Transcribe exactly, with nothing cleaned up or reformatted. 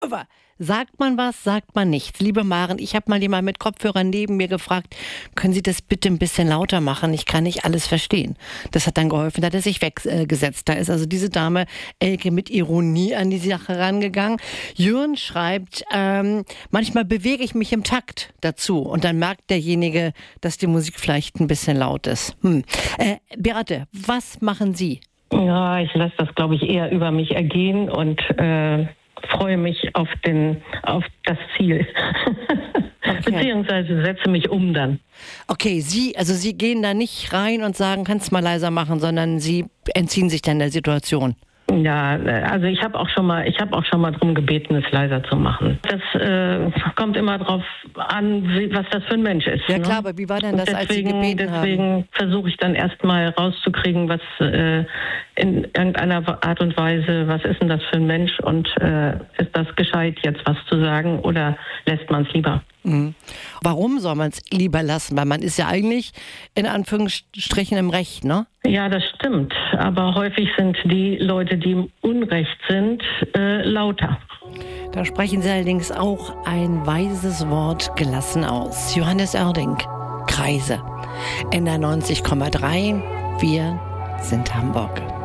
Aber sagt man was, sagt man nichts. Liebe Maren, ich habe mal jemand mit Kopfhörern neben mir gefragt, können Sie das bitte ein bisschen lauter machen? Ich kann nicht alles verstehen. Das hat dann geholfen, da hat er sich weggesetzt. Da ist also diese Dame, Elke, mit Ironie an die Sache rangegangen. Jürgen schreibt, ähm, manchmal bewege ich mich im Takt dazu und dann merkt derjenige, dass die Musik vielleicht ein bisschen laut ist. Hm. Äh, Beate, was machen Sie? Ja, ich lasse das, glaube ich, eher über mich ergehen und äh, freue mich auf den, auf das Ziel. Okay. Beziehungsweise setze mich um dann. Okay, Sie, also Sie gehen da nicht rein und sagen, kannst mal leiser machen, sondern Sie entziehen sich dann der Situation. Ja, also ich habe auch schon mal, ich habe auch schon mal darum gebeten, es leiser zu machen. Das äh, kommt immer drauf an, wie, was das für ein Mensch ist. Ja ne? klar, aber wie war denn das, deswegen, als Sie gebeten deswegen haben? Deswegen versuche ich dann erstmal rauszukriegen, was äh, in irgendeiner Art und Weise, was ist denn das für ein Mensch und äh, ist das gescheit, jetzt was zu sagen oder lässt man es lieber? Mhm. Warum soll man es lieber lassen? Weil man ist ja eigentlich in Anführungsstrichen im Recht, ne? Ja, das stimmt. Aber häufig sind die Leute, die im Unrecht sind, äh, lauter. Da sprechen Sie allerdings auch ein weises Wort gelassen aus. Johannes Oerding, Kreise. N R neunzig Komma drei, wir sind Hamburg.